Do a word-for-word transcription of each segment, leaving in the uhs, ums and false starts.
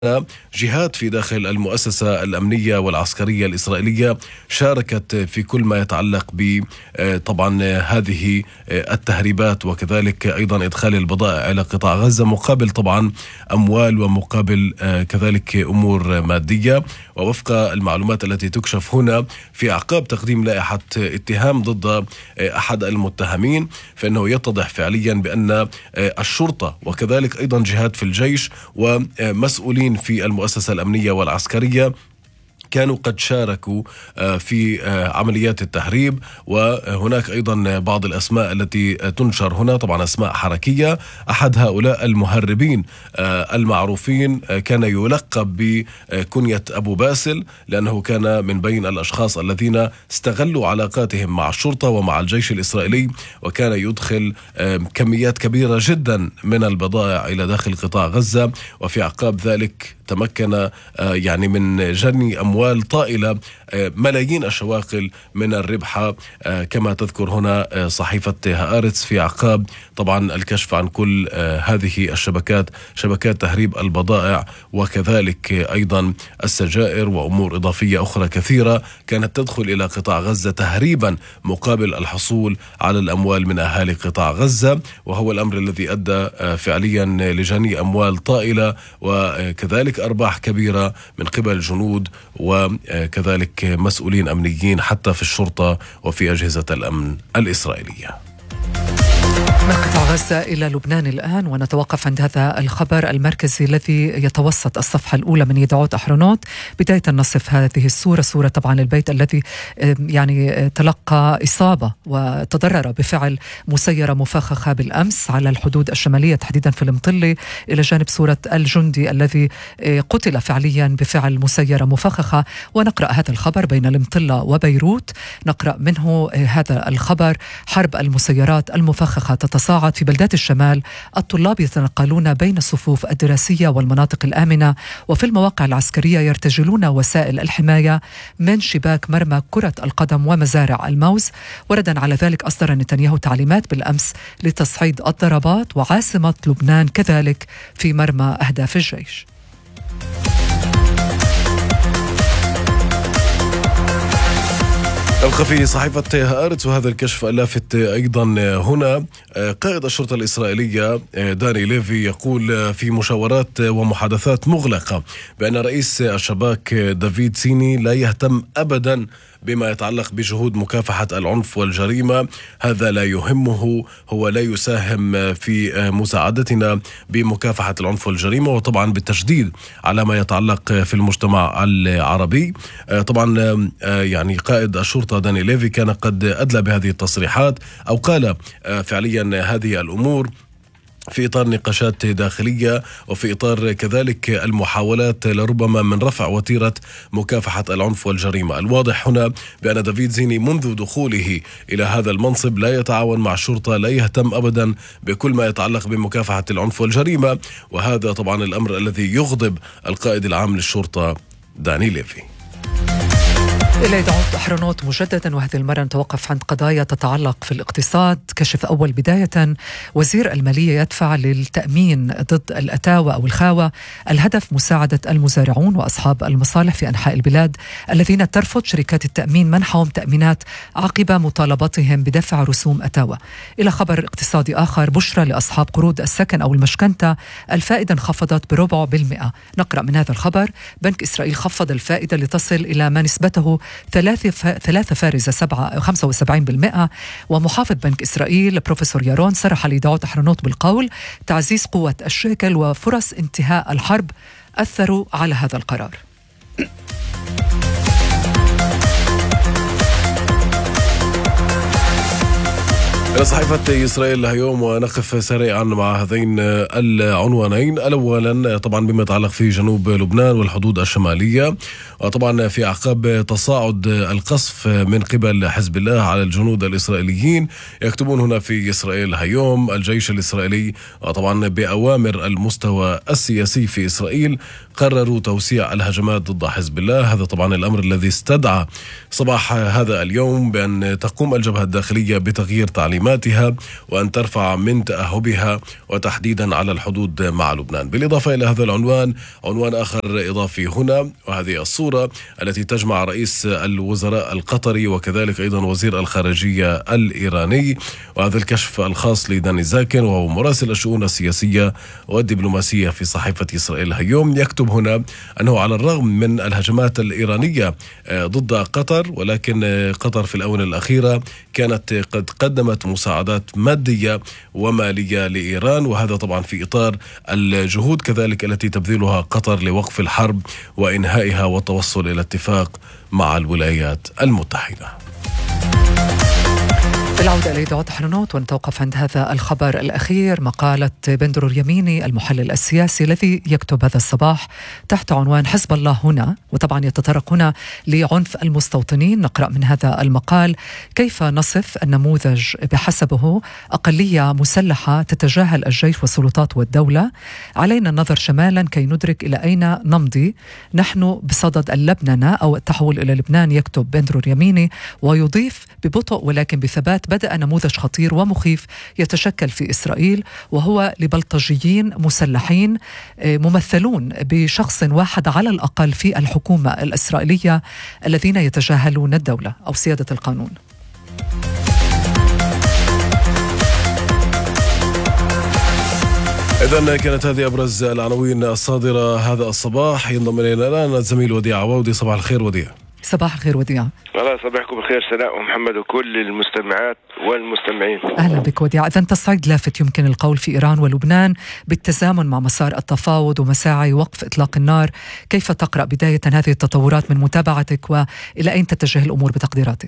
جهات في داخل المؤسسة الأمنية والعسكرية الإسرائيلية شاركت في كل ما يتعلق ب طبعا هذه التهريبات، وكذلك أيضا إدخال البضائع إلى قطاع غزة مقابل طبعا أموال ومقابل كذلك أمور مادية. ووفق المعلومات التي تكشف هنا في أعقاب تقديم لائحة اتهام ضد أحد المتهمين، فإنه يتضح فعليا بأن الشرطة وكذلك أيضا جهات في الجيش ومسؤولين في المؤسسة الأمنية والعسكرية كانوا قد شاركوا في عمليات التهريب. وهناك أيضا بعض الأسماء التي تنشر هنا، طبعا أسماء حركية. أحد هؤلاء المهربين المعروفين كان يلقب بكنية أبو باسل، لأنه كان من بين الأشخاص الذين استغلوا علاقاتهم مع الشرطة ومع الجيش الإسرائيلي، وكان يدخل كميات كبيرة جدا من البضائع إلى داخل قطاع غزة. وفي أعقاب ذلك تمكن يعني من جني أموال طائلة، ملايين الشواقل من الربح، كما تذكر هنا صحيفة هآرتس في أعقاب طبعا الكشف عن كل هذه الشبكات، شبكات تهريب البضائع وكذلك أيضا السجائر وأمور إضافية أخرى كثيرة كانت تدخل إلى قطاع غزة تهريبا مقابل الحصول على الأموال من أهالي قطاع غزة. وهو الأمر الذي أدى فعليا لجني أموال طائلة وكذلك أرباح كبيرة من قبل جنود وكذلك مسؤولين أمنيين حتى في الشرطة وفي أجهزة الأمن الإسرائيلية. من قطاع غزة إلى لبنان الآن، ونتوقف عند هذا الخبر المركزي الذي يتوسط الصفحة الأولى من يدعوت أحرنوت. بداية نصف هذه الصورة، صورة طبعا البيت الذي يعني تلقى إصابة وتضرر بفعل مسيرة مفخخة بالأمس على الحدود الشمالية تحديدا في المطلة، إلى جانب صورة الجندي الذي قتل فعليا بفعل مسيرة مفخخة. ونقرأ هذا الخبر بين المطلة وبيروت، نقرأ منه هذا الخبر: حرب المسيرات المفخخة تتصاعد في بلدات الشمال، الطلاب يتنقلون بين الصفوف الدراسية والمناطق الآمنة، وفي المواقع العسكرية يرتجلون وسائل الحماية من شباك مرمى كرة القدم ومزارع الموز. وردا على ذلك أصدر نتنياهو تعليمات بالأمس لتصعيد الضربات، وعاصمة لبنان كذلك في مرمى أهداف الجيش. أبقى في صحيفة هآرتس وهذا الكشف اللافت أيضا هنا. قائد الشرطة الإسرائيلية داني ليفي يقول في مشاورات ومحادثات مغلقة بأن رئيس الشباك دافيد سيني لا يهتم أبدا بما يتعلق بجهود مكافحة العنف والجريمة. هذا لا يهمه، هو لا يساهم في مساعدتنا بمكافحة العنف والجريمة، وطبعا بالتشديد على ما يتعلق في المجتمع العربي. طبعا يعني قائد الشرطة داني ليفي كان قد أدلى بهذه التصريحات أو قال فعليا هذه الأمور في إطار نقاشات داخلية وفي إطار كذلك المحاولات لربما من رفع وتيرة مكافحة العنف والجريمة. الواضح هنا بأن دافيد زيني منذ دخوله إلى هذا المنصب لا يتعاون مع الشرطة، لا يهتم أبدا بكل ما يتعلق بمكافحة العنف والجريمة، وهذا طبعا الأمر الذي يغضب القائد العام للشرطة داني ليفي. إلى يدعوت أحرنوت مجددا، وهذه المرة نتوقف عند قضايا تتعلق في الاقتصاد. كشف أول بداية: وزير المالية يدفع للتأمين ضد الأتاوة أو الخاوة، الهدف مساعدة المزارعون وأصحاب المصالح في أنحاء البلاد الذين ترفض شركات التأمين منحهم تأمينات عقب مطالبتهم بدفع رسوم أتاوة. إلى خبر اقتصادي آخر: بشرى لأصحاب قروض السكن أو المشكنة، الفائدة انخفضت بربع بالمئة. نقرأ من هذا الخبر: بنك إسرائيل خفض الفائدة لتصل إلى ما نسبته ثلاثة ثلاثة فارزة سبعة خمسة وسبعين بالمئة. ومحافظ بنك إسرائيل بروفيسور يارون صرح ليدعوت أحرنوت بالقول: تعزيز قوة الشيكل وفرص انتهاء الحرب أثروا على هذا القرار. إلى صحيفة إسرائيل اليوم، ونقف سريعا مع هذين العنوانين. الأولا طبعا بما يتعلق في جنوب لبنان والحدود الشمالية، وطبعا في أعقاب تصاعد القصف من قبل حزب الله على الجنود الإسرائيليين. يكتبون هنا في إسرائيل اليوم: الجيش الإسرائيلي وطبعا بأوامر المستوى السياسي في إسرائيل قرروا توسيع الهجمات ضد حزب الله. هذا طبعا الأمر الذي استدعى صباح هذا اليوم بأن تقوم الجبهة الداخلية بتغيير تعليمات خيماتها وأن ترفع من تأهبها وتحديدا على الحدود مع لبنان. بالإضافة إلى هذا العنوان عنوان آخر إضافي هنا، وهذه الصورة التي تجمع رئيس الوزراء القطري وكذلك أيضا وزير الخارجية الإيراني، وهذا الكشف الخاص لداني زاكن وهو مراسل الشؤون السياسية والدبلوماسية في صحيفة إسرائيل هيوم، يكتب هنا أنه على الرغم من الهجمات الإيرانية ضد قطر، ولكن قطر في الآونة الأخيرة كانت قد قدمت مساعدات مادية ومالية لإيران، وهذا طبعا في إطار الجهود كذلك التي تبذلها قطر لوقف الحرب وإنهائها والتوصل إلى اتفاق مع الولايات المتحدة. بالعودة إلى إذاعة حرنوت ونتوقف عند هذا الخبر الأخير، مقالة بندر اليميني المحلل السياسي الذي يكتب هذا الصباح تحت عنوان حزب الله هنا، وطبعا يتطرق هنا لعنف المستوطنين. نقرأ من هذا المقال: كيف نصف النموذج بحسبه أقلية مسلحة تتجاهل الجيش والسلطات والدولة؟ علينا النظر شمالا كي ندرك إلى أين نمضي، نحن بصدد اللبننة أو التحول إلى لبنان. يكتب بندر اليميني ويضيف ببطء ولكن بثبات: بدأ نموذج خطير ومخيف يتشكل في إسرائيل، وهو لبلطجيين مسلحين ممثلون بشخص واحد على الأقل في الحكومة الإسرائيلية الذين يتجاهلون الدولة أو سيادة القانون. إذن كانت هذه أبرز العناوين الصادرة هذا الصباح. ينضم إلينا الآن الزميل وديع عواودي. صباح الخير وديع. صباح الخير وديع. الله صباحكم بخير سناء ومحمد وكل المستمعات والمستمعين. أهلا بك وديع. إذن تصعيد لافت يمكن القول في إيران ولبنان بالتزامن مع مسار التفاوض ومساعي وقف إطلاق النار. كيف تقرأ بداية هذه التطورات من متابعتك، وإلى أين تتجه الأمور بتقديراتك؟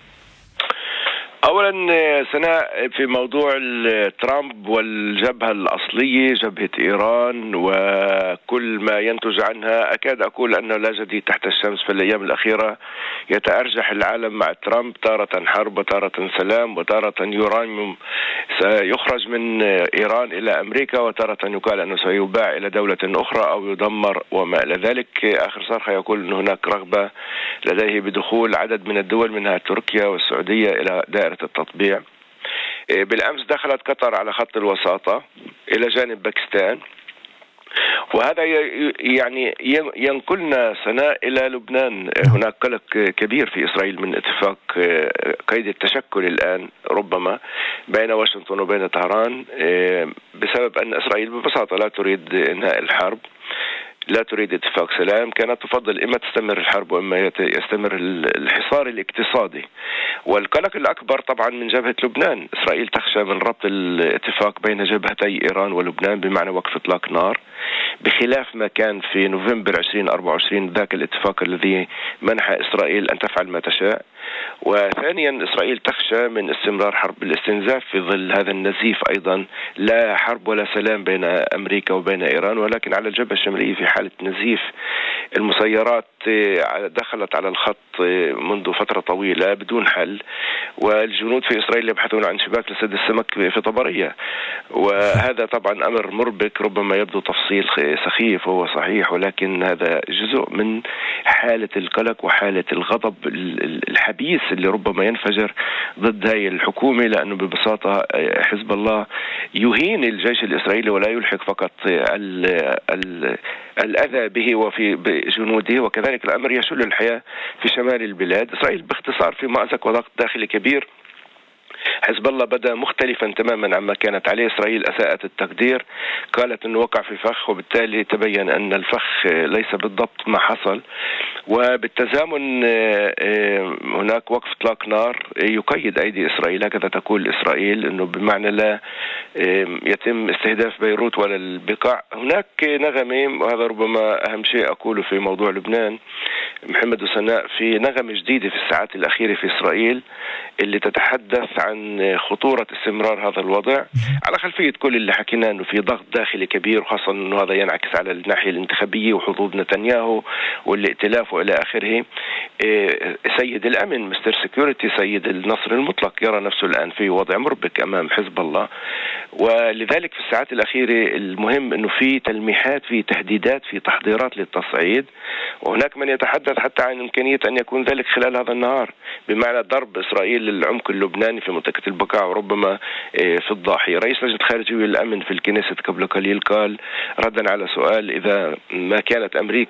أولا سناء، في موضوع ترامب والجبهة الأصلية جبهة إيران وكل ما ينتج عنها، أكاد أقول أنه لا جديد تحت الشمس. في الأيام الأخيرة يتأرجح العالم مع ترامب، تارة حرب وتارة سلام وتارة يورانيوم سيخرج من إيران إلى أمريكا، وتارة يقال أنه سيباع إلى دولة أخرى أو يدمر وما إلى ذلك. آخر صرخة يقول أن هناك رغبة لديه بدخول عدد من الدول منها تركيا والسعودية إلى دائرة التطبيع. بالأمس دخلت قطر على خط الوساطة إلى جانب باكستان، وهذا يعني ينقلنا سناء إلى لبنان. هناك قلق كبير في إسرائيل من اتفاق قيد التشكل الآن ربما بين واشنطن وبين طهران، بسبب أن إسرائيل ببساطة لا تريد إنهاء الحرب، لا تريد اتفاق سلام. كانت تفضل إما تستمر الحرب وإما يستمر الحصار الاقتصادي. والقلق الأكبر طبعا من جبهة لبنان. إسرائيل تخشى من ربط الاتفاق بين جبهتي إيران ولبنان بمعنى وقف إطلاق نار، بخلاف ما كان في نوفمبر ألفين وأربعة وعشرين، ذاك الاتفاق الذي منح إسرائيل أن تفعل ما تشاء. وثانيا إسرائيل تخشى من استمرار حرب الاستنزاف في ظل هذا النزيف أيضا، لا حرب ولا سلام بين أمريكا وبين إيران، ولكن على الجبهة الشمالية في حالة نزيف. المسيرات دخلت على الخط منذ فترة طويلة بدون حل، والجنود في إسرائيل يبحثون عن شباك لصيد السمك في طبرية، وهذا طبعا أمر مربك. ربما يبدو تفصيل سخيف وهو صحيح، ولكن هذا جزء من حالة القلق وحالة الغضب الحبيس اللي ربما ينفجر ضد هذه الحكومة، لأنه ببساطة حزب الله يهين الجيش الإسرائيلي ولا يلحق فقط ال ال الأذى به وفي جنوده، وكذلك الأمر يشل الحياة في شمال البلاد. إسرائيل باختصار في مأزق وضغط داخلي كبير. حزب الله بدأ مختلفا تماما عما كانت عليه إسرائيل، أساءت التقدير، قالت أنه وقع في فخ، وبالتالي تبين أن الفخ ليس بالضبط ما حصل. وبالتزامن هناك وقف إطلاق نار يقيد أيدي إسرائيل، هكذا تقول إسرائيل، أنه بمعنى لا يتم استهداف بيروت ولا البقاع. هناك نغمة، وهذا ربما أهم شيء أقوله في موضوع لبنان محمد وسناء، في نغمة جديدة في الساعات الأخيرة في إسرائيل اللي تتحدث عن خطورة استمرار هذا الوضع، على خلفية كل اللي حكينا أنه في ضغط داخلي كبير، وخاصة أنه هذا ينعكس على الناحية الانتخابية وحظوظ نتنياهو والائتلاف وإلى آخره. سيد الأمن مستر سيكوريتي، سيد النصر المطلق، يرى نفسه الآن في وضع مربك أمام حزب الله. ولذلك في الساعات الأخيرة المهم أنه في تلميحات، في تهديدات، في تحضيرات للتصعيد. وهناك من يتحدث تتحدث حتى عن إمكانية أن يكون ذلك خلال هذا النهار، بمعنى ضرب إسرائيل للعمق اللبناني في منطقة البقاع وربما في الضاحية. رئيس لجنة خارجية الأمن في الكنيست قبل قليل قال ردا على سؤال إذا ما كانت أمريكا